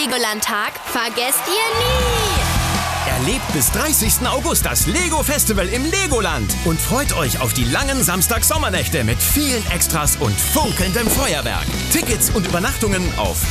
Legoland-Tag vergesst ihr nie. Erlebt bis 30. August das Lego Festival im Legoland und freut euch auf die langen Samstag-Sommernächte mit vielen Extras und funkelndem Feuerwerk. Tickets und Übernachtungen auf